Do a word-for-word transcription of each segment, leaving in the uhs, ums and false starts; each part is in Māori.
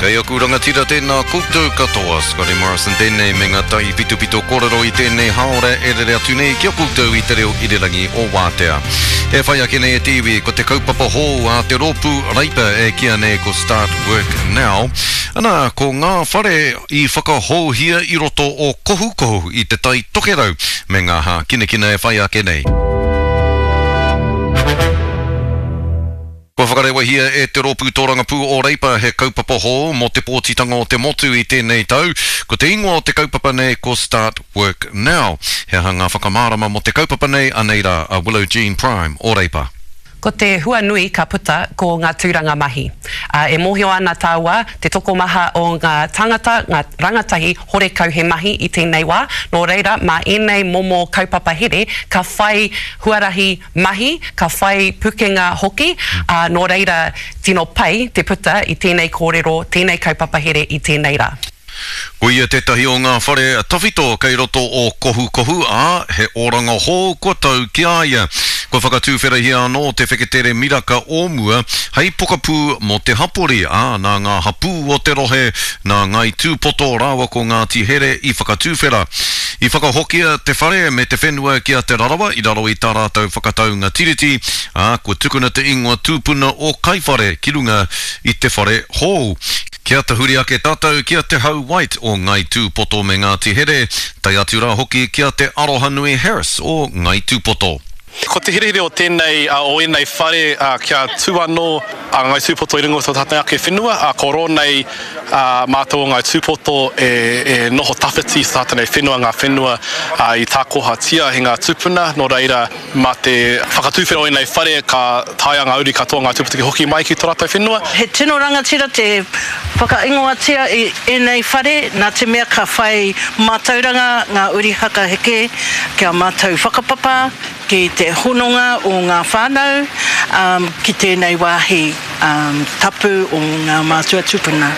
Kei aku rangatira tēnā koutou katoa, Scotty Morrison tēnei me ngā tai pitu pitu kōrero i tēnei haore e re atu nei kia koutou i te reo i re rangi o Wātea. E whai ake nei e tiwi, ko te kaupapa hō a te ropu reipa e kia nei ko Start Work Now. Ana, ko ngā whare i whakahōhia i roto o kohu kohu i te tai tokerau me ngā ha kine kine e whai ake nei. Ko whakarewa hia e te ropu tōranga pū o reipa he kaupapa hō mo te pōtitanga o te motu i tēnei tau. Ko te ingoa o te kaupapa nei ko Start Work Now. He hanga whakamārama mo te kaupapa nei anei rā a Willow Jean Prime o reipa. Ko te hua nui ka puta ko ngā tūranga mahi. Uh, e mōhio ana tāua te toko maha o ngā tangata, ngā rangatahi horekau he mahi i tēnei wā. Nō reira, mā enei momo kaupapa here, ka whai huarahi mahi, ka whai pukenga hoki, uh, nō reira tino pai te puta i tēnei kōrero, tēnei kaupapa here i tēnei rā. Ko ia tētahi o ngā whare tawhito kei roto o kohu kohu a he oranga hō ko tau ki aia. Ko whakatūwhera hia anō te wheketere miraka o mua hei pokapū mo te hapori a nā ngā hapū o te rohe nā ngai tūpoto rawa ko ngā tihere i whakatūwhera. I whakahokia te whare me te whenua kia te rarawa i raro i tā rātou whakataunga tiriti a ko tukuna te ingoa tūpuna o kaiwhare ki runga i te whare hō. Kia te huri ake tātou, kia te hau white o ngai tūpoto me ngā tihere, tai atu rā hoki kia te Aroha Nui Harris o ngai tūpoto. Ko te hirehire o tēnei, uh, o enei whare uh, kia tū anō a uh, ngai tūpoto i ringo tō tātai ake whenua, a uh, ko rōnei uh, mātou o ngai tūpoto e, e noho tawhiti sa tātai whenua ngā whenua uh, i tā koha tia he ngā tūpuna, no reira mā te whakatūwhera o enei whare ka tāia ngā uri katoa ngā tūpoto ki hoki mai ki tō rātou whenua. He tino rangatira te whakaingoatia i enei whare, nā te mea ka whai mātauranga ngā uri haka heke, kia mātou whakapapa, ki te hononga o ngā whānau, um, ki tēnei wāhi um, tapu o ngā mātua tupuna.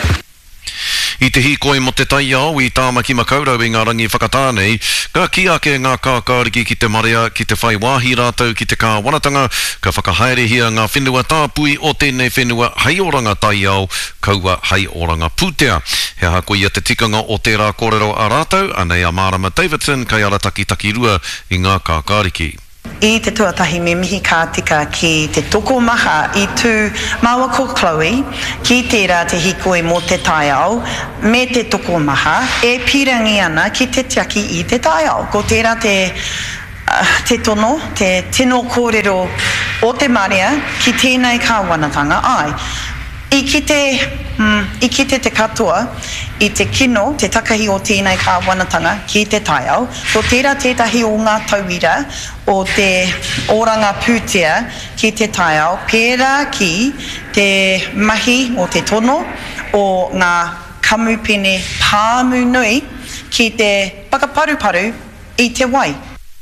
I te hikoi mo te tai au i tāmaki makaurau i ngā rangi whakatānei, ka ki ake ngā kākāriki ki te marea, ki te whai wāhi rātou, ki te kāwanatanga, ka whakahaerehia ngā whenua tāpui o tēnei whenua hei oranga tai au, kaua hei oranga pūtea. He hako ia te tikanga o tērā kōrero a rātou, anei a Marama Davidson, kai ara taki taki rua i ngā kākāriki. I te tuatahi me mihi ka tika ki te toko maha i tū maua ko Chloe, ki tērā te hikoi mo te tai au, me te toko maha, e pirangi ana ki te tiaki i te tai au. Ko tērā te, uh, te tono, te tino kōrero o te marea ki tēnei kāwanatanga ai. I ki te, mm, i ki te te katoa, i te kino, te takahi o tēnei kāwanatanga ki te tai au, ko tērā tētahi o ngā tauira o te oranga pūtea ki te tai au, pērā ki te mahi o te tono o ngā kamupene pāmu nui ki te pakaparuparu i te wai.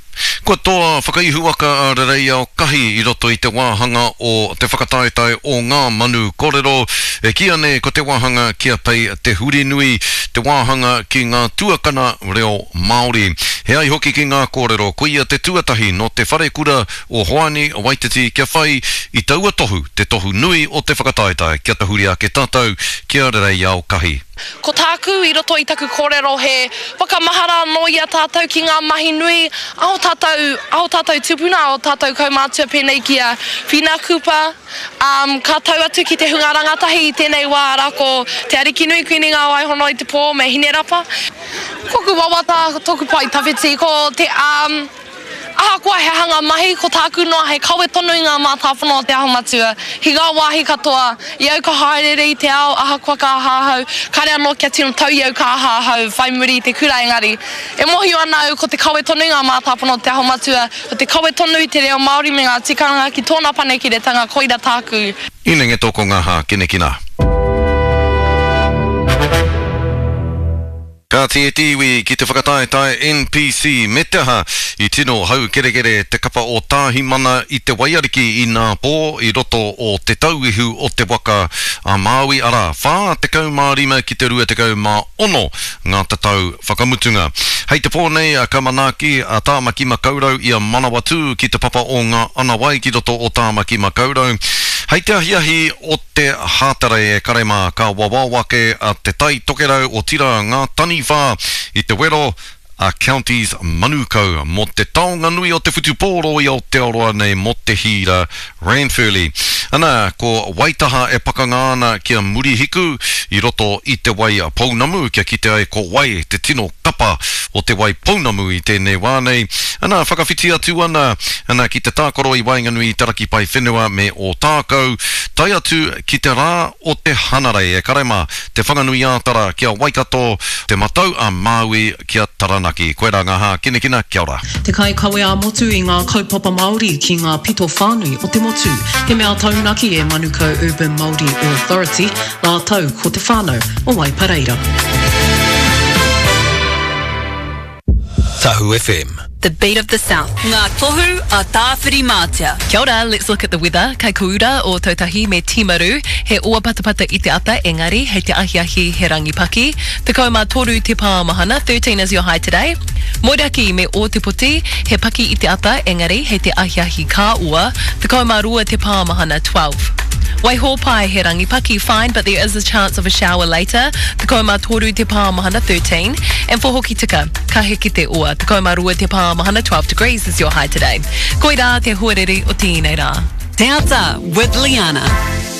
Ko toa whakaihuaka a rerei au kahi i roto i te wāhanga o te whakataetai o ngā manu kōrero. E kia ne ko te wāhanga kia pei te huri nui, te wāhanga ki ngā tuakana reo Māori. He ai hoki ki ngā kōrero, ko ia te tuatahi no te whare kura o Hoani o Waititi kia whai i taua tohu, te tohu nui o te whakataetai. Kia te huri ake tātou, kia rerei au kahi. Ko tāku i roto i taku kōrero he whakamahara no ia tātou ki ngā mahi nui, ao tātou, ao tātou tupuna, ao tātou kaumātua pēnei kia whina kupa, um, ka tau atu ki te hunga rangatahi i tēnei wā rako te ariki nui kuini ngā waihono i te pō me hine rapa. Koku wawata toku pai tawhiti ko te um, aha kua he hanga mahi ko tāku noa he kawe tonu i ngā mātāwhana o te aho matua. Hi ngā wāhi katoa, i au ka haere i te ao, aha kua ka ahahau, kare anō kia tino tau i au ka ahahau, whai muri i te kura engari. E mohi ana au ko te kawe tonu i ngā mātāwhana o te aho matua, ko te kawe tonu i te reo Māori me ngā tikanga ki tōna pane ki re tanga koira tāku. Inenge tōko ngā hā, kine kina. Ka te e tiwi ki te whakataetai N P C me te aha i tino hau kere kere te kapa o tāhi mana i te waiariki i ngā pō i roto o te tauihu o te waka a Māui ara. Whā te kau mā rima ki te rua te kau mā ono ngā tatau whakamutunga. Hei te pō nei a Kamanaki a Tāmaki Makaurau i a Manawatu ki te papa o ngā ana wai ki roto o Tāmaki Makaurau. Hei te ahiahi o te hātare e karema ka wawawake a te tai tokerau o tira ngā tani whā i te wero a counties Manukau mo te taonga nui o te whutupōro i Aotearoa nei mo te hira Ranfurly. Ana, ko waitaha e pakangana kia muri hiku i roto i te wai a Pounamu kia kite ai ko wai te tino kapa o te wai Pounamu i tēnei wānei. Ana, whakawhiti atu ana, ana ki te tākoro i Wainganui Taraki Pai Whenua me o tākau. Tai atu ki te rā o te hanarei e karema te whanganui ātara kia Waikato, te matau a Maui kia Taranaki. Koe rā ngā hā, kina kina, kia ora. Te kai kawe a motu i ngā kaupapa Māori ki ngā pito whānui o te motu. He mea taunaki e Manukau Urban Māori Authority, la tau ko te whānau o Waipareira. Tahu F M. The beat of the South. Ngā tohu a tāwhiri mātia. Kia ora, let's look at the weather. Kai kuura o Tautahi me Timaru. He oa patapata i te ata, engari, hei te ahiahi he rangipaki. Te kaumā toru te pāmahana, thirteen is your high today. Moiraki me o te poti, he paki i te ata, engari, hei te ahiahi ka ua. Te kaumā rua te pāmahana, twelve. Waiho pai he rangipaki, fine, but there is a chance of a shower later. Te kaumā toru te pāmahana, thirteen. And for Hoki Tika, ka heki te ua. Te kaumā rua te pāmahana, twelve degrees is your high today. Koe rā te huarere o tēnei rā. Te ata with Liana.